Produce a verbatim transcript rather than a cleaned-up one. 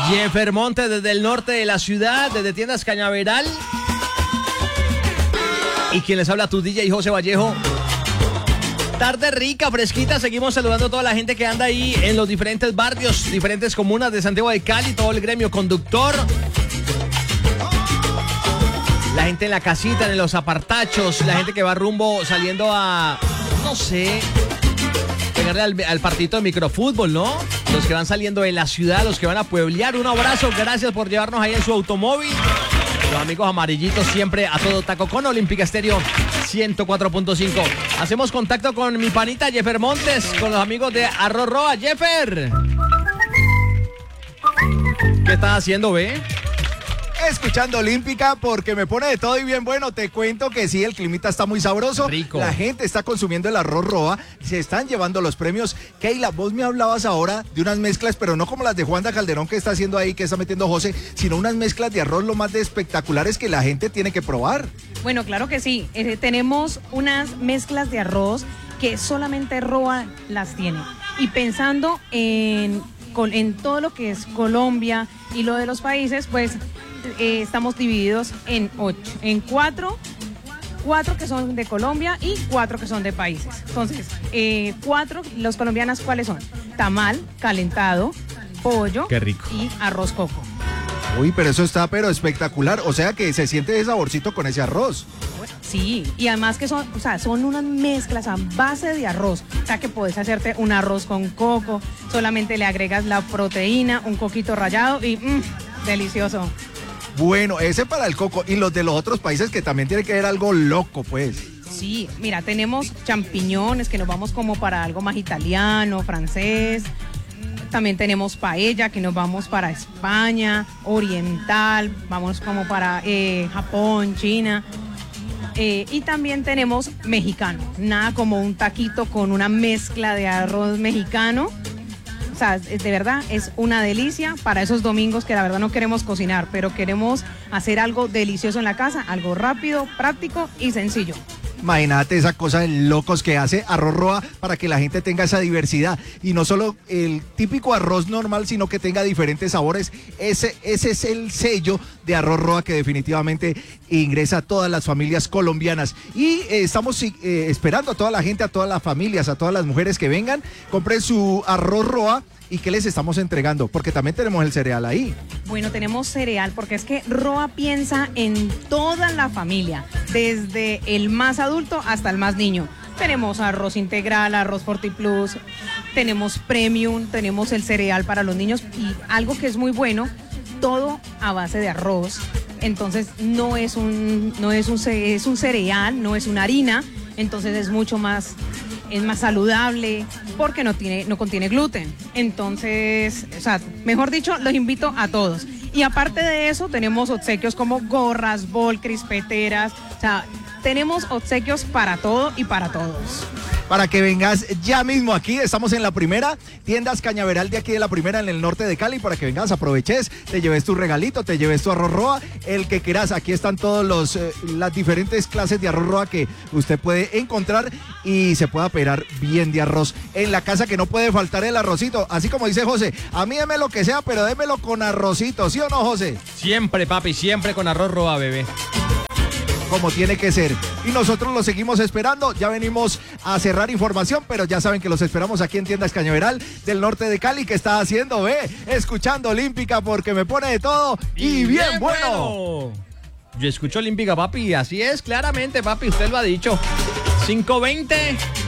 Jeffer Montes desde el norte de la ciudad, desde Tiendas Cañaveral. Y quien les habla, tu D J José Vallejo. Tarde rica, fresquita. Seguimos saludando a toda la gente que anda ahí en los diferentes barrios, diferentes comunas de Santiago de Cali, todo el gremio conductor. La gente en la casita, en los apartachos, la gente que va rumbo saliendo a, no sé, pegarle al, al partidito de microfútbol, ¿no? Los que van saliendo de la ciudad, los que van a pueblear. Un abrazo, gracias por llevarnos ahí en su automóvil. Los amigos amarillitos siempre a todo taco con Olímpica Estéreo ciento cuatro punto cinco. Hacemos contacto con mi panita Jeffer Montes, con los amigos de Arroz Roa. Jeffer, ¿qué estás haciendo, ve? Escuchando Olímpica porque me pone de todo y bien bueno. Te cuento que sí, el climita está muy sabroso. Rico. La gente está consumiendo el arroz roa. Se están llevando los premios. Keila, vos me hablabas ahora de unas mezclas, pero no como las de Juanda Calderón que está haciendo ahí, que está metiendo José, sino unas mezclas de arroz lo más de espectaculares que la gente tiene que probar. Bueno, claro que sí. Eh, tenemos unas mezclas de arroz que solamente Roa las tiene. Y pensando en, en todo lo que es Colombia y lo de los países, pues... Eh, estamos divididos en ocho, en cuatro, cuatro que son de Colombia y cuatro que son de países. Entonces, eh, cuatro, los colombianas, ¿cuáles son? Tamal, calentado, pollo. Qué rico. Y arroz coco. Uy, pero eso está pero espectacular. O sea que se siente ese saborcito con ese arroz. Sí, y además que son, o sea, son unas mezclas a base de arroz. O sea que puedes hacerte un arroz con coco, solamente le agregas la proteína, un coquito rallado y mmm, delicioso. Bueno, ese para el coco. Y los de los otros países que también tiene que ver algo loco, pues. Sí, mira, tenemos champiñones que nos vamos como para algo más italiano, francés. También tenemos paella que nos vamos para España, oriental, vamos como para eh, Japón, China. Eh, y también tenemos mexicano, nada como un taquito con una mezcla de arroz mexicano. O sea, de verdad es una delicia para esos domingos que la verdad no queremos cocinar, pero queremos hacer algo delicioso en la casa, algo rápido, práctico y sencillo. Imagínate esa cosa de locos que hace Arroz Roa para que la gente tenga esa diversidad y no solo el típico arroz normal, sino que tenga diferentes sabores. Ese, ese es el sello de Arroz Roa que definitivamente ingresa a todas las familias colombianas. Y eh, estamos eh, esperando a toda la gente, a todas las familias, a todas las mujeres que vengan, compren su Arroz Roa. ¿Y qué les estamos entregando? Porque también tenemos el cereal ahí. Bueno, tenemos cereal porque es que Roa piensa en toda la familia, desde el más adulto hasta el más niño. Tenemos arroz integral, arroz FortiPlus, tenemos premium, tenemos el cereal para los niños y algo que es muy bueno, todo a base de arroz. Entonces no es un, no es un, es un cereal, no es una harina, entonces es mucho más... es más saludable porque no tiene, no contiene gluten. Entonces, o sea, mejor dicho, los invito a todos. Y aparte de eso, tenemos obsequios como gorras, bol, crispeteras. O sea, tenemos obsequios para todo y para todos. Para que vengas ya mismo aquí, estamos en la primera, Tiendas Cañaveral de aquí de la primera en el norte de Cali, para que vengas, aproveches, te lleves tu regalito, te lleves tu arroz roa, el que quieras. Aquí están todos los eh, las diferentes clases de arroz roa que usted puede encontrar y se pueda pegar bien de arroz en la casa, que no puede faltar el arrocito, así como dice José, a mí deme lo que sea, pero démelo con arrocito, ¿sí o no, José? Siempre, papi, siempre con Arroz Roa, bebé. Como tiene que ser. Y nosotros los seguimos esperando. Ya venimos a cerrar información, pero ya saben que los esperamos aquí en Tiendas Cañaveral del norte de Cali. ¿Qué está haciendo, ve? Escuchando Olímpica porque me pone de todo y, y bien, bien bueno. bueno. Yo escucho Olímpica, papi. Así es, claramente, papi. Usted lo ha dicho. cinco veinte.